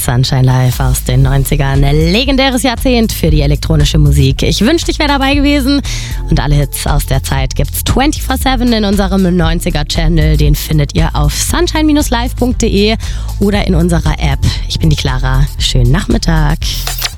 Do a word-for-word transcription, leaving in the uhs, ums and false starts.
Sunshine Live aus den neunzigern. Ein legendäres Jahrzehnt für die elektronische Musik. Ich wünschte, ich wäre dabei gewesen. Und alle Hits aus der Zeit gibt's vierundzwanzig sieben in unserem neunziger-Channel. Den findet ihr auf sunshine live punkt de oder in unserer App. Ich bin die Clara. Schönen Nachmittag.